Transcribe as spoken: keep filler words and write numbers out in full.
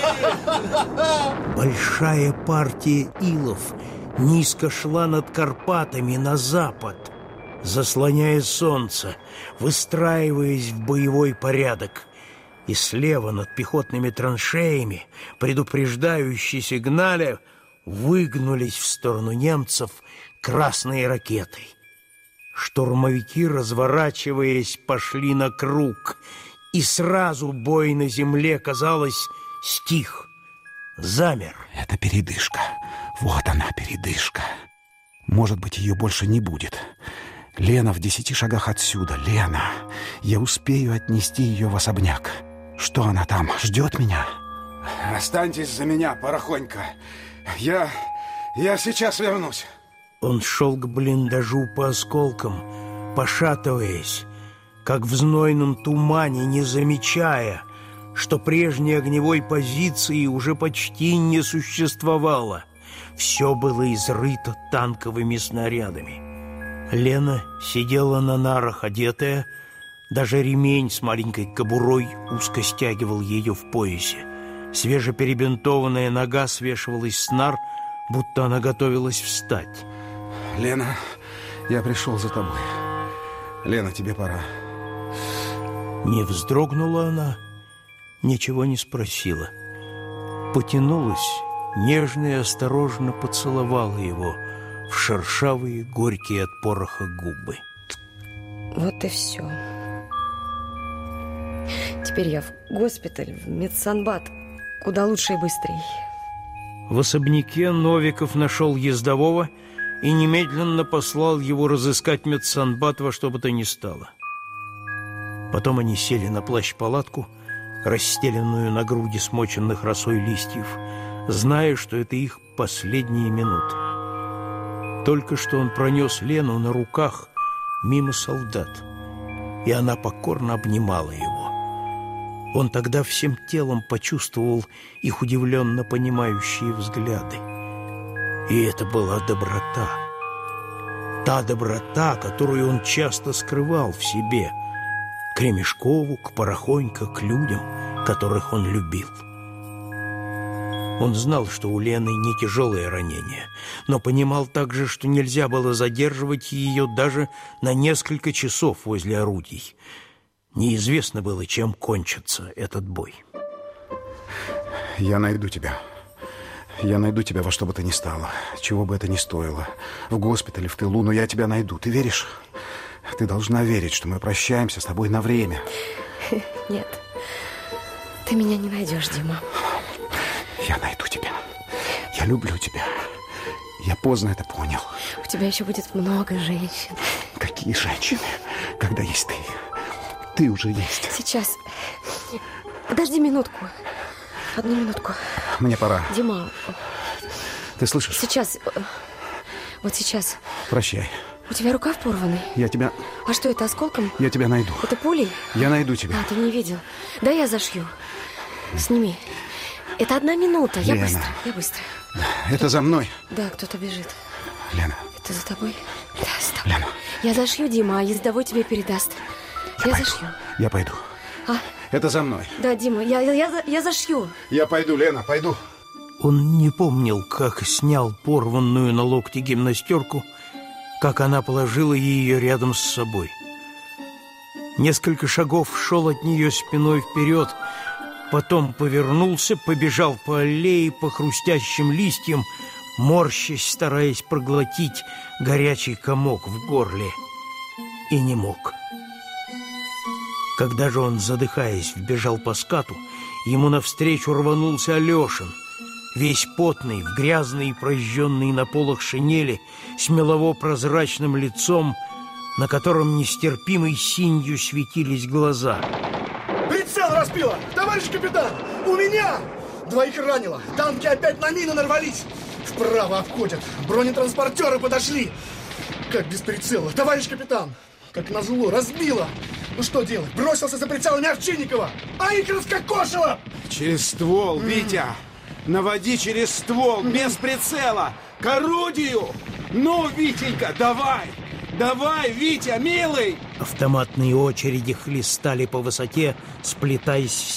Большая партия илов низко шла над Карпатами на запад, заслоняя солнце, выстраиваясь в боевой порядок. И слева над пехотными траншеями, предупреждающие сигналя, выгнулись в сторону немцев красные ракеты. Штурмовики, разворачиваясь, пошли на круг, и сразу бой на земле, казалось, стих, замер. Это передышка. Вот она, передышка. Может быть, ее больше не будет. Лена в десяти шагах отсюда. Лена, я успею отнести ее в особняк. Что она там, ждет меня? Останьтесь за меня, Порохонька. Я... я сейчас вернусь. Он шел к блиндажу по осколкам, пошатываясь, как в знойном тумане, не замечая, что прежней огневой позиции уже почти не существовало. Все было изрыто танковыми снарядами. Лена сидела на нарах, одетая, даже ремень с маленькой кобурой узко стягивал ее в поясе. Свежеперебинтованная нога свешивалась с нар, будто она готовилась встать. Лена, я пришел за тобой. Лена, тебе пора. Не вздрогнула она, ничего не спросила. Потянулась, нежно и осторожно поцеловала его в шершавые, горькие от пороха губы. Вот и все. Теперь я в госпиталь, в медсанбат, куда лучше и быстрей. В особняке Новиков нашел ездового и немедленно послал его разыскать медсанбат во что бы то ни стало. Потом они сели на плащ-палатку, расстеленную на груди смоченных росой листьев, зная, что это их последние минуты. Только что он пронес Лену на руках мимо солдат, и она покорно обнимала его. Он тогда всем телом почувствовал их удивленно понимающие взгляды. И это была доброта. Та доброта, которую он часто скрывал в себе, к Ремешкову, к Порохонько, к людям, которых он любил. Он знал, что у Лены не тяжелое ранение, но понимал также, что нельзя было задерживать ее даже на несколько часов возле орудий. Неизвестно было, чем кончится этот бой. Я найду тебя. Я найду тебя во что бы то ни стало, чего бы это ни стоило. В госпитале, в тылу, но я тебя найду. Ты веришь? Ты должна верить, что мы прощаемся с тобой на время. Нет, ты меня не найдешь, Дима. Я найду тебя. Я люблю тебя. Я поздно это понял. У тебя еще будет много женщин. Какие женщины? Когда есть ты? Ты уже есть. Сейчас. Подожди минутку. Одну минутку. Мне пора. Дима. Ты слышишь? Сейчас. Вот сейчас. Прощай. У тебя рукав порванный? Я тебя... А что, это осколком? Я тебя найду. Это пулей? Я найду тебя. А, ты не видел. Да, я зашью. Сними. Это одна минута. Я Лена. быстро. Я быстро. Это за мной. Да, кто-то бежит. Лена. Это за тобой? Да, за тобой. Лена. Я зашью, Дима, а ездовой тебе передаст. Я, я пойду. зашью. Я пойду. А? Это за мной. Да, Дима, я, я, я, я зашью. Я пойду, Лена, пойду. Он не помнил, как снял порванную на локте гимнастерку, как она положила ее рядом с собой. Несколько шагов шел от нее спиной вперед, потом повернулся, побежал по аллее, по хрустящим листьям, морщась, стараясь проглотить горячий комок в горле, и не мог. Когда же он, задыхаясь, вбежал по скату, ему навстречу рванулся Алешин, весь потный, в грязной и прожженной на полах шинели, с мелово-прозрачным лицом, на котором нестерпимой синью светились глаза. Прицел разбило! Товарищ капитан! У меня! Двоих ранило! Танки опять на мины нарвались! Вправо обходят! Бронетранспортеры подошли! Как без прицела! Товарищ капитан! Как назло, разбило! Ну что делать? Бросился за прицелами Овчинникова! А их раскокошило! Через ствол, Витя! Наводи через ствол, без прицела! К орудию! Ну, Витенька, давай! Давай, Витя, милый! Автоматные очереди хлестали по высоте, сплетаясь в